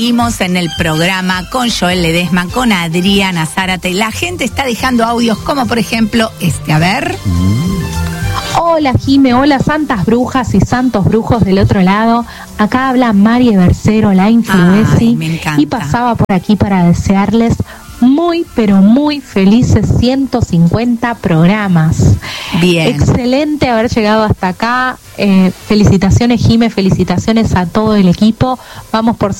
Seguimos en el programa con Joel Ledesma, con Adriana Zárate. La gente está dejando audios como por ejemplo este, a ver. Hola Jime, hola santas brujas y santos brujos del otro lado. Acá habla Mari Bercero, la influenci, y pasaba por aquí para desearles muy, pero muy felices 150 programas. Bien. Excelente haber llegado hasta acá. Felicitaciones Jime, felicitaciones a todo el equipo. Vamos por